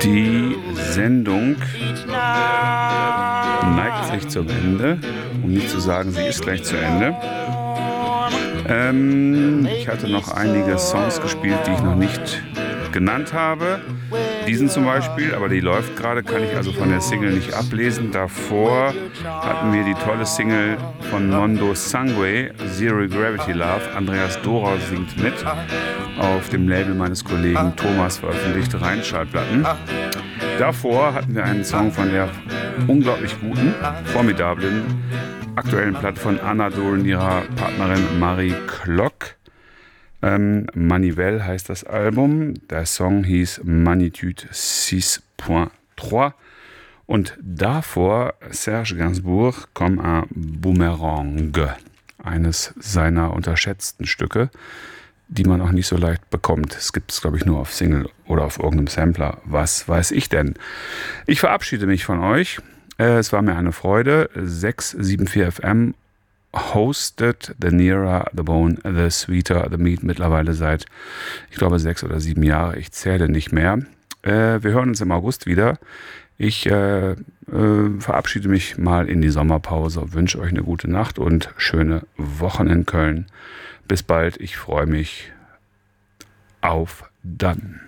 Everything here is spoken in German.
Die Sendung neigt sich zum Ende, um nicht zu sagen, sie ist gleich zu Ende. Ich hatte noch einige Songs gespielt, die ich noch nicht genannt habe. Diesen zum Beispiel, aber die läuft gerade, kann ich also von der Single nicht ablesen. Davor hatten wir die tolle Single von Mondo Sangue, Zero Gravity Love. Andreas Dora singt mit, auf dem Label meines Kollegen Thomas veröffentlichte Rheinschallplatten. Davor hatten wir einen Song von der unglaublich guten, formidablen, aktuellen Platte von Anadol und ihrer Partnerin Marie Klock. Manivelle heißt das Album. Der Song hieß Magnitude 6.3. Und davor Serge Gainsbourg comme un Boomerang. Eines seiner unterschätzten Stücke, die man auch nicht so leicht bekommt. Es gibt es, glaube ich, nur auf Single oder auf irgendeinem Sampler. Was weiß ich denn? Ich verabschiede mich von euch. Es war mir eine Freude. 674 FM hostet The Nearer the Bone, The Sweeter the Meat mittlerweile seit, ich glaube, 6 oder 7 Jahre. Ich zähle nicht mehr. Wir hören uns im August wieder. Ich verabschiede mich mal in die Sommerpause, wünsche euch eine gute Nacht und schöne Wochen in Köln. Bis bald, ich freue mich. Auf dann.